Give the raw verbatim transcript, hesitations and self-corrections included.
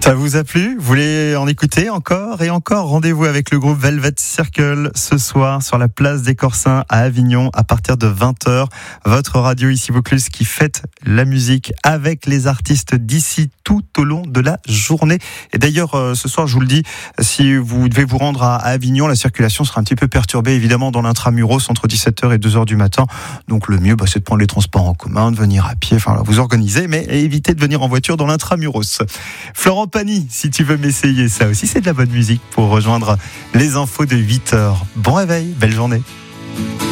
Ça vous a plu? Vous voulez en écouter encore et encore? Rendez-vous avec le groupe Velvet Circle ce soir sur la place des Corsins à Avignon à partir de vingt heures. Votre radio ici Vaucluse qui fête la musique avec les artistes d'ici tout au long de la journée. Et d'ailleurs, euh, ce soir, je vous le dis, si vous devez vous rendre à, à Avignon, la circulation sera un petit peu perturbée, évidemment, dans l'intramuros entre dix-sept heures et deux heures du matin. Donc le mieux, bah, c'est de prendre les transports en commun, de venir à pied, enfin, vous organisez, mais évitez de venir en voiture dans l'intramuros. Florent Pagny, si tu veux m'essayer, ça aussi, c'est de la bonne musique pour rejoindre les infos de huit heures. Bon réveil, belle journée.